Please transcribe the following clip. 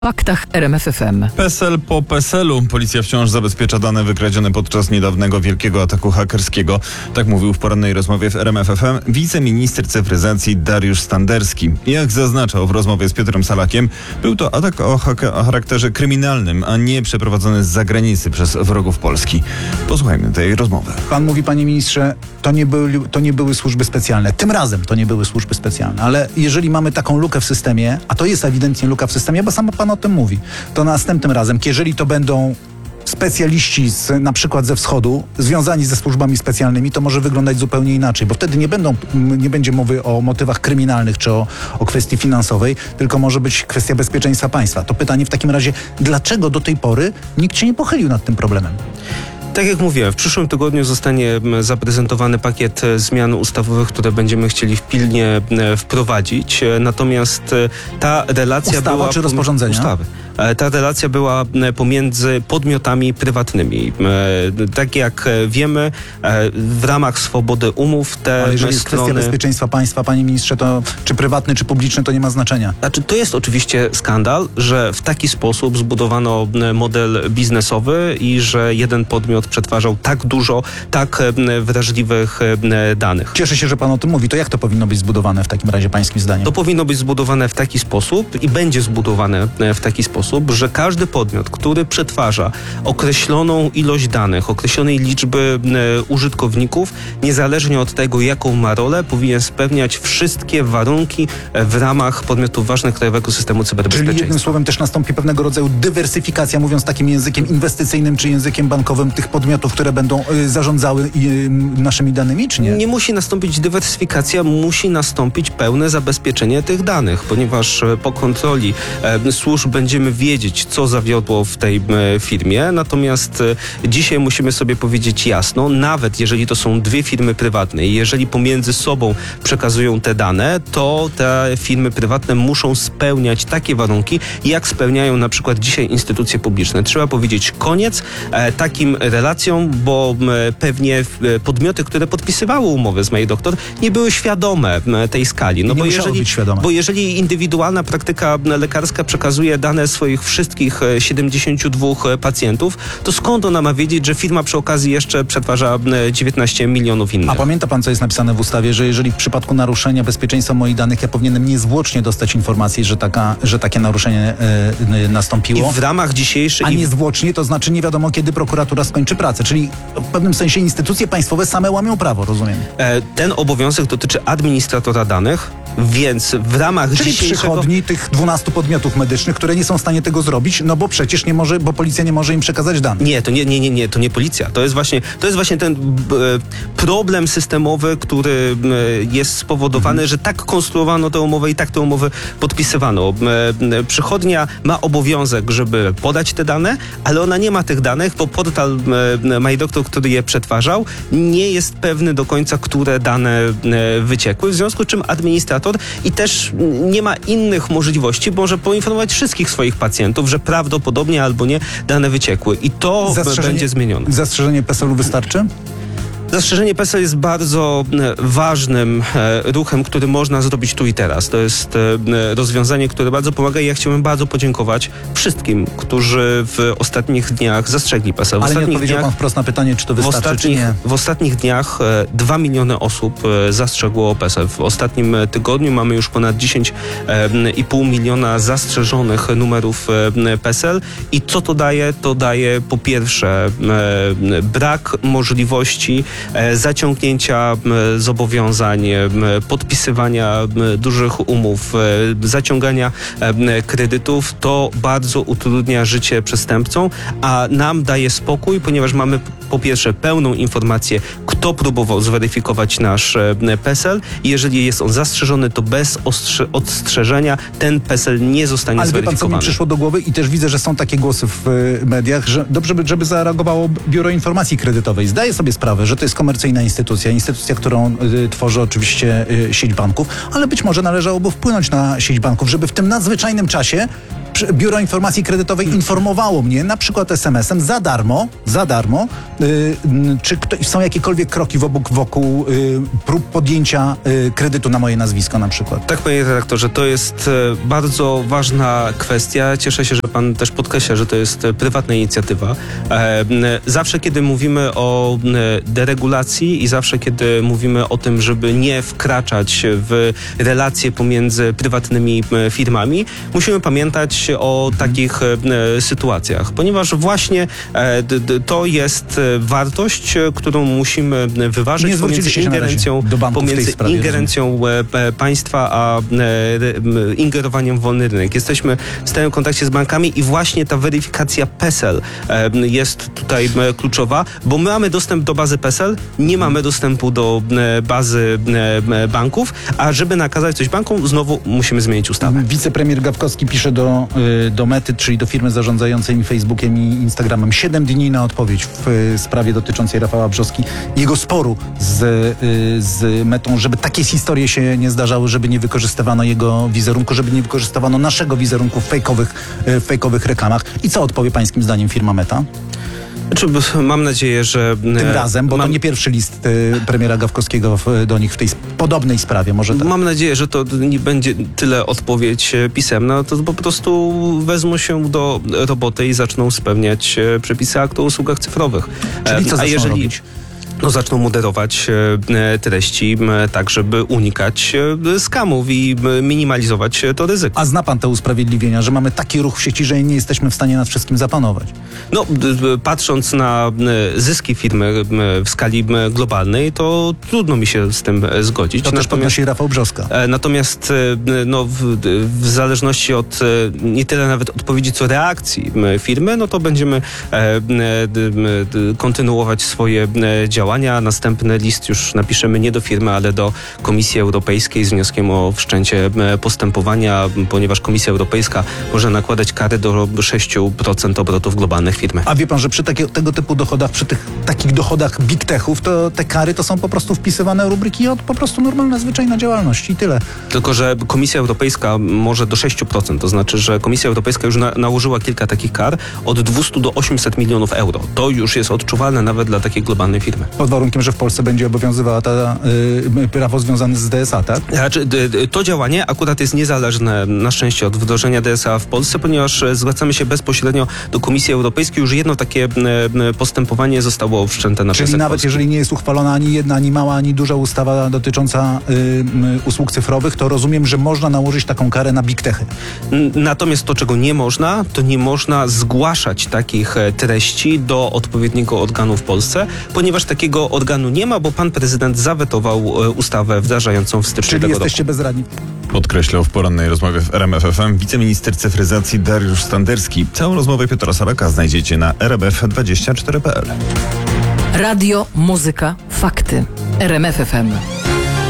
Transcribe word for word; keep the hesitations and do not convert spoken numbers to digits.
W faktach R M F F M. PESEL po PESEL-u. Policja wciąż zabezpiecza dane wykradzione podczas niedawnego wielkiego ataku hakerskiego. Tak mówił w porannej rozmowie w R M F F M wiceminister cyfryzacji Dariusz Standerski. Jak zaznaczał w rozmowie z Piotrem Salakiem, był to atak o, o charakterze kryminalnym, a nie przeprowadzony z zagranicy przez wrogów Polski. Posłuchajmy tej rozmowy. Pan mówi, panie ministrze, to nie, były, to nie były służby specjalne. Tym razem to nie były służby specjalne. Ale jeżeli mamy taką lukę w systemie, a to jest ewidentnie luka w systemie, bo sam pan o tym mówi, to następnym razem, jeżeli to będą specjaliści z, na przykład ze wschodu, związani ze służbami specjalnymi, to może wyglądać zupełnie inaczej, bo wtedy nie będą, nie będzie mowy o motywach kryminalnych czy o, o kwestii finansowej, tylko może być kwestia bezpieczeństwa państwa. To pytanie w takim razie, dlaczego do tej pory nikt się nie pochylił nad tym problemem? Tak jak mówiłem, w przyszłym tygodniu zostanie zaprezentowany pakiet zmian ustawowych, które będziemy chcieli pilnie wprowadzić. Natomiast ta relacja Ustawa była... czy rozporządzenia? Ustawy. Ta relacja była pomiędzy podmiotami prywatnymi. Tak jak wiemy, w ramach swobody umów te Ale jeżeli jest strony... kwestia bezpieczeństwa państwa, panie ministrze, to czy prywatny, czy publiczny, to nie ma znaczenia. Znaczy, to jest oczywiście skandal, że w taki sposób zbudowano model biznesowy i że jeden podmiot przetwarzał tak dużo, tak wrażliwych danych. Cieszę się, że pan o tym mówi. To jak to powinno być zbudowane w takim razie pańskim zdaniem? To powinno być zbudowane w taki sposób i będzie zbudowane w taki sposób, że każdy podmiot, który przetwarza określoną ilość danych, określonej liczby e, użytkowników, niezależnie od tego, jaką ma rolę, powinien spełniać wszystkie warunki w ramach podmiotów ważnych krajowego systemu cyberbezpieczeństwa. Czyli jednym słowem też nastąpi pewnego rodzaju dywersyfikacja, mówiąc takim językiem inwestycyjnym czy językiem bankowym, tych podmiotów, które będą y, zarządzały y, naszymi danymi, czy nie? Nie musi nastąpić dywersyfikacja, musi nastąpić pełne zabezpieczenie tych danych, ponieważ e, po kontroli e, służb będziemy wiedzieć, co zawiodło w tej e, firmie, natomiast e, dzisiaj musimy sobie powiedzieć jasno, nawet jeżeli to są dwie firmy prywatne i jeżeli pomiędzy sobą przekazują te dane, to te firmy prywatne muszą spełniać takie warunki, jak spełniają na przykład dzisiaj instytucje publiczne. Trzeba powiedzieć koniec e, takim relacjom, bo e, pewnie e, podmioty, które podpisywały umowy z MyDoktor, nie były świadome e, tej skali. No nie bo musiało jeżeli, być świadome. bo jeżeli indywidualna praktyka lekarska przekazuje dane swoich wszystkich siedemdziesięciu dwóch pacjentów, to skąd ona ma wiedzieć, że firma przy okazji jeszcze przetwarza dziewiętnaście milionów innych? A pamięta pan, co jest napisane w ustawie, że jeżeli w przypadku naruszenia bezpieczeństwa moich danych ja powinienem niezwłocznie dostać informacji, że, taka, że takie naruszenie y, y, nastąpiło? I w ramach dzisiejszej... A niezwłocznie to znaczy nie wiadomo, kiedy prokuratura skończy pracę. Czyli w pewnym sensie instytucje państwowe same łamią prawo, rozumiem? Ten obowiązek dotyczy administratora danych, więc w ramach Czyli dzisiejszego... przychodni tych dwunastu podmiotów medycznych, które nie są w stanie tego zrobić, no bo przecież nie może, bo policja nie może im przekazać danych. Nie, to nie, nie, nie, nie, to nie policja. To jest właśnie, to jest właśnie ten e, problem systemowy, który e, jest spowodowany, mhm. że tak konstruowano tę umowę i tak tę umowę podpisywano. E, e, przychodnia ma obowiązek, żeby podać te dane, ale ona nie ma tych danych, bo portal e, MyDoktor, który je przetwarzał, nie jest pewny do końca, które dane e, wyciekły, w związku z czym administrator i też nie ma innych możliwości, bo może poinformować wszystkich swoich pacjentów, że prawdopodobnie albo nie dane wyciekły. I to będzie zmienione. Zastrzeżenie PESEL-u wystarczy? Zastrzeżenie PESEL jest bardzo ważnym ruchem, który można zrobić tu i teraz. To jest rozwiązanie, które bardzo pomaga i ja chciałbym bardzo podziękować wszystkim, którzy w ostatnich dniach zastrzegli PESEL. W Ale nie odpowiedział dniach, pan wprost na pytanie, czy to wystarczy, w ostatnich, czy nie? W ostatnich dniach dwa miliony osób zastrzegło PESEL. W ostatnim tygodniu mamy już ponad dziesięć i pół miliona zastrzeżonych numerów PESEL. I co to daje? To daje po pierwsze brak możliwości zaciągnięcia zobowiązań, podpisywania dużych umów, zaciągania kredytów, to bardzo utrudnia życie przestępcom, a nam daje spokój, ponieważ mamy po pierwsze pełną informację, kto próbował zweryfikować nasz PESEL i jeżeli jest on zastrzeżony, to bez ostrze- ostrzeżenia ten PESEL nie zostanie Ale zweryfikowany. wie pan, co mi przyszło do głowy i też widzę, że są takie głosy w mediach, że dobrze by, żeby zareagowało Biuro Informacji Kredytowej. Zdaję sobie sprawę, że to jest komercyjna instytucja, instytucja, którą y, tworzy oczywiście y, sieć banków, ale być może należałoby wpłynąć na sieć banków, żeby w tym nadzwyczajnym czasie Przy- Biuro Informacji Kredytowej informowało mnie, na przykład es em esem, za darmo, za darmo, y, y, czy kto, są jakiekolwiek kroki wokół, wokół y, prób podjęcia y, kredytu na moje nazwisko na przykład. Tak, panie redaktorze, to jest e, bardzo ważna kwestia. Cieszę się, że pan też podkreśla, że to jest e, prywatna inicjatywa. E, m, zawsze, kiedy mówimy o m, deregulacji i zawsze, kiedy mówimy o tym, żeby nie wkraczać w relacje pomiędzy prywatnymi m, firmami, musimy pamiętać o takich e, sytuacjach, ponieważ właśnie e, d, d, to jest e, wartość, e, którą musimy wyważyć Nie zwróciliście pomiędzy się na razie ingerencją, do banków w tej pomiędzy sprawie, ingerencją e, e, państwa a e, e, ingerowaniem w wolny rynek. Jesteśmy w stałym kontakcie z bankami i właśnie ta weryfikacja PESEL e, jest tutaj e, kluczowa, bo my mamy dostęp do bazy PESEL, nie mamy dostępu do e, bazy e, banków, a żeby nakazać coś bankom, znowu musimy zmienić ustawę. Wicepremier Gawkowski pisze do, y, do Mety, czyli do firmy zarządzającej mi Facebookiem i Instagramem, siedem dni na odpowiedź w y, sprawie dotyczącej Rafała Brzoski, jego sporu z, y, z Metą, żeby takie historie się nie zdarzały, żeby nie wykorzystywano jego wizerunku, żeby nie wykorzystywano naszego wizerunku w fejkowych, y, w fejkowych reklamach. I co odpowie pańskim zdaniem firma Meta? Znaczy, mam nadzieję, że... Tym razem, bo mam... to nie pierwszy list y, premiera Gawkowskiego w, do nich w tej sp- podobnej sprawie, może tak. Mam nadzieję, że to nie będzie tyle odpowiedź e, pisemna, to po prostu wezmą się do roboty i zaczną spełniać e, przepisy aktu o usługach cyfrowych. Czyli co A zaczną jeżeli robić? No, zaczną moderować e, treści, m, tak żeby unikać e, skamów i m, minimalizować e, to ryzyko. A zna pan te usprawiedliwienia, że mamy taki ruch w sieci, że nie jesteśmy w stanie nad wszystkim zapanować? No, d- d- patrząc na m, zyski firmy m, w skali m, globalnej, to trudno mi się z tym e, zgodzić. To też podnosi Rafał Brzoska. E, Natomiast e, no, w, w zależności od e, nie tyle nawet odpowiedzi, co reakcji m, firmy, no to będziemy e, m, d, m, d, kontynuować swoje m, działania. Następny list już napiszemy nie do firmy, ale do Komisji Europejskiej z wnioskiem o wszczęcie m, postępowania, m, ponieważ Komisja Europejska może nakładać kary do sześć procent obrotów globalnych firmy. A wie pan, że przy takie, tego typu dochodach, przy tych takich dochodach big techów, to te kary to są po prostu wpisywane rubryki od po prostu normalna, zwyczajna działalność i tyle. Tylko że Komisja Europejska może do sześć procent, to znaczy, że Komisja Europejska już na, nałożyła kilka takich kar od dwieście do osiemset milionów euro. To już jest odczuwalne nawet dla takiej globalnej firmy. Pod warunkiem, że w Polsce będzie obowiązywała ta y, prawo związane z D S A, tak? Znaczy, d- d- to działanie akurat jest niezależne na szczęście od wdrożenia D S A w Polsce, ponieważ e, zwracamy się bezpośrednio do Komisji Europejskiej. Już jedno takie m, m, postępowanie zostało wszczęte na Czyli wniosek nawet Polski. jeżeli nie jest uchwalona ani jedna, ani mała, ani duża ustawa dotycząca y, y, usług cyfrowych, to rozumiem, że można nałożyć taką karę na big techy. N- Natomiast to, czego nie można, to nie można zgłaszać takich e, treści do odpowiedniego organu w Polsce, ponieważ takiego organu nie ma, bo pan prezydent zawetował e, ustawę wdrażającą w styczniu Czyli tego jesteście bezradni. Podkreślał w porannej rozmowie w R M F F M wiceminister cyfryzacji Dariusz Standerski. Całą rozmowę Piotra Saraka znajdziecie na r m f dwadzieścia cztery kropka p l. Radio, muzyka, fakty. R M F F M.